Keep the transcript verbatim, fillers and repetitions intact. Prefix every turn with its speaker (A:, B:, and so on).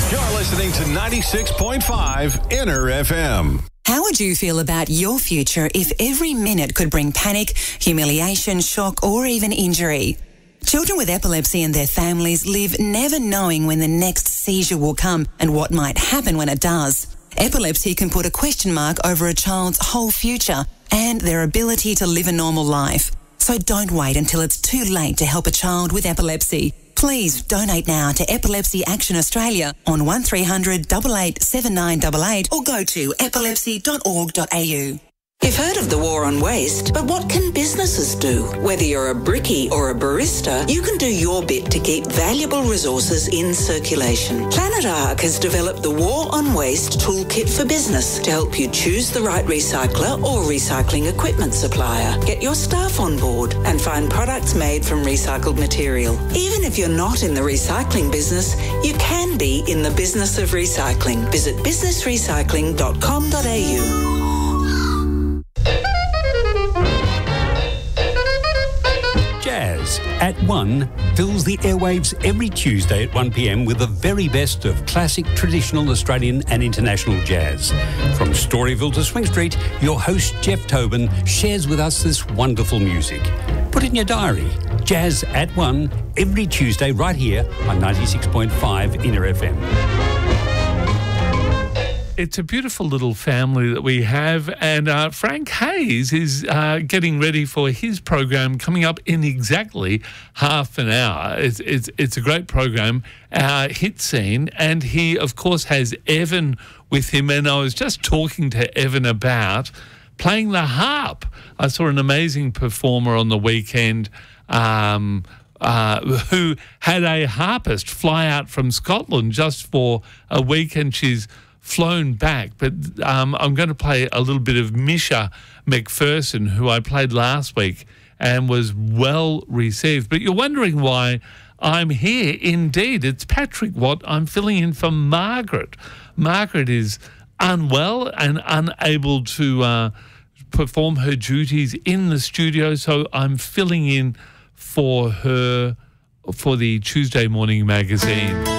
A: You're listening to ninety-six point five Inner F M.
B: How would you feel about your future if every minute could bring panic, humiliation, shock, or even injury? Children with epilepsy and their families live never knowing when the next seizure will come and what might happen when it does. Epilepsy can put a question mark over a child's whole future and their ability to live a normal life. So don't wait until it's too late to help a child with epilepsy. Please donate now to Epilepsy Action Australia on one three hundred, eight eight seven nine eight eight or go to epilepsy dot org dot a u.
C: You've heard of the war on waste, but what can businesses do? Whether you're a brickie or a barista, you can do your bit to keep valuable resources in circulation. Planet Ark has developed the War on Waste Toolkit for Business to help you choose the right recycler or recycling equipment supplier. Get your staff on board and find products made from recycled material. Even if you're not in the recycling business, you can be in the business of recycling. Visit business recycling dot com dot a u.
D: Jazz at one fills the airwaves every Tuesday at one p m with the very best of classic, traditional, Australian and international jazz. From Storyville to Swing Street, your host Jeff Tobin shares with us this wonderful music. Put it in your diary. Jazz at one every Tuesday right here on ninety-six point five Inner F M.
E: It's a beautiful little family that we have, and uh, Frank Hayes is uh, getting ready for his program coming up in exactly half an hour. It's it's, it's a great program, uh, Hit Scene, and he, of course, has Evan with him, and I was just talking to Evan about playing the harp. I saw an amazing performer on the weekend um, uh, who had a harpist fly out from Scotland just for a week, and she's flown back, but um, I'm going to play a little bit of Misha McPherson, who I played last week and was well received. But you're wondering why I'm here. Indeed, it's Patrick Watt. I'm filling in for Margaret. Margaret is unwell and unable to uh, perform her duties in the studio, so I'm filling in for her for the Tuesday Morning Magazine.